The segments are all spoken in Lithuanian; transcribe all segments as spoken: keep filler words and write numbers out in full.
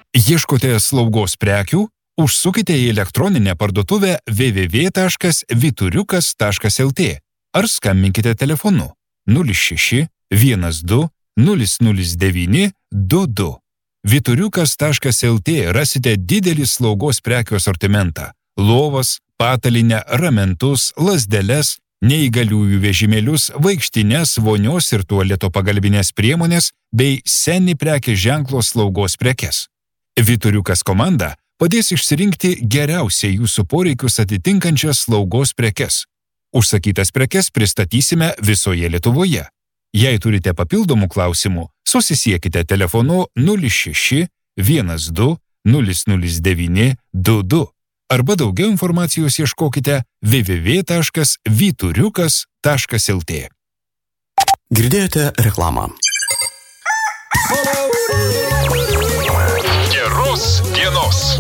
Ieškote slaugos prekių? Užsukite į elektroninę parduotuvę w w w taškas vyturiukas taškas l t ar skambinkite telefonu nulis šeši vienas du nulis nulis devyni du du. vyturiukas taškas l t rasite didelį slaugos prekių asortimentą – lovas, patalinę, ramentus, lazdeles, neįgaliųjų vežimėlius, vaikštines, vonios ir tualeto pagalbinės priemonės bei seni prekės ženklo slaugos prekes. Vyturiukas komanda padės išsirinkti geriausiai jūsų poreikius atitinkančias slaugos prekes. Užsakytas prekes pristatysime visoje Lietuvoje. Jei turite papildomų klausimų, susisiekite telefonu nulis šeši vienas du nulis nulis devyni du du arba daugiau informacijos ieškokite w w w taškas vyturiukas taškas l t. Girdėjote reklamą. Geros dienos.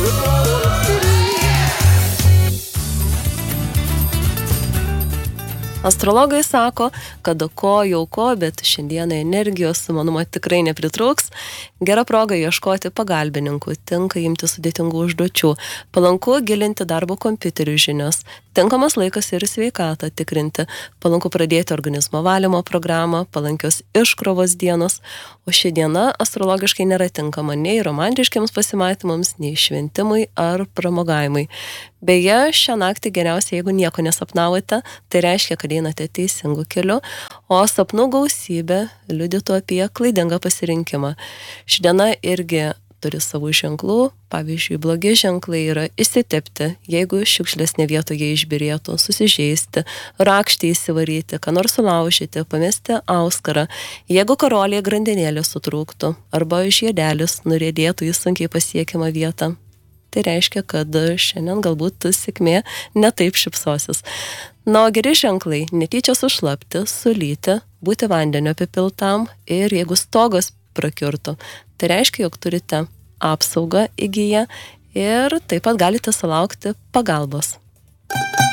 Astrologai sako, kad ko jau ko, bet šiandieną energijos sumanumo tikrai nepritrūks. Gera proga ieškoti pagalbininkų, tinka imti sudėtingų užduočių, palanku gilinti darbo kompiuterių žinios, tinkamas laikas ir sveikatą tikrinti, palanku pradėti organizmo valymo programą, palankios iškrovos dienos, o ši diena astrologiškai nėra tinkama nei romantiškiams pasimatymams, nei šventimui ar pramogavimui. Beje, šią naktį geriausia, jeigu nieko nesapnavote, tai reiškia, kad einate teisingų keliu, o sapnų gausybė liudytų apie klaidingą pasirinkimą. Ši diena irgi turi savų ženklų, pavyzdžiui, blogi ženklai yra įsitepti, jeigu šiukšlės ne vietoje išbirėtų, susižeisti, rakštį įsivaryti, ką nors sulaužyti, pamesti auskarą, jeigu karoliai grandinėlė sutrūktų arba žiedelis nuriedėtų į sunkiai pasiekiamą vietą. Tai reiškia, kad šiandien galbūt sėkmė netaip šipsosis. Na, o geri ženklai – netyčia sušlapti, sulyti, būti vandenio apipiltam ir jeigu stogas prakiurtų, tai reiškia, jog turite apsaugą įgyję ir taip pat galite sulaukti pagalbos.